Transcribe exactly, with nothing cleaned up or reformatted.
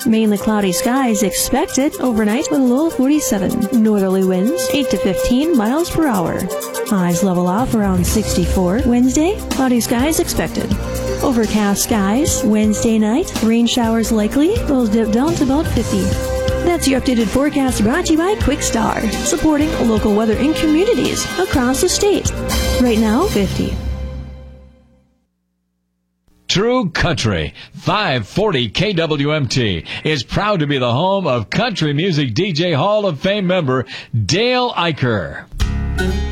Mainly cloudy skies expected overnight with a low of forty-seven. Northerly winds eight to fifteen miles per hour. Highs level off around sixty-four. Wednesday, cloudy skies expected. Overcast skies. Wednesday night, rain showers likely. Those dip down to about fifty. That's your updated forecast brought to you by Quickstar, supporting local weather in communities across the state. Right now, fifty. True Country, five forty K W M T, is proud to be the home of country music D J Hall of Fame member Dale Eicher.